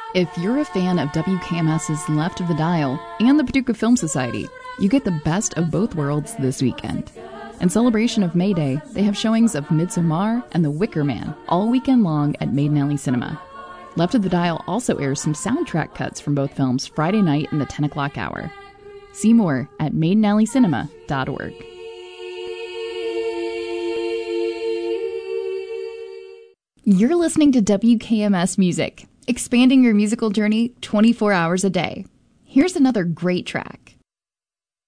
If you're a fan of WKMS's Left of the Dial and the Paducah Film Society, you get the best of both worlds this weekend. In celebration of May Day, they have showings of Midsommar and The Wicker Man all weekend long at Maiden Alley Cinema. Left of the Dial also airs some soundtrack cuts from both films Friday night in the 10 o'clock hour. See more at maidenalleycinema.org. You're listening to WKMS Music, expanding your musical journey 24 hours a day. Here's another great track.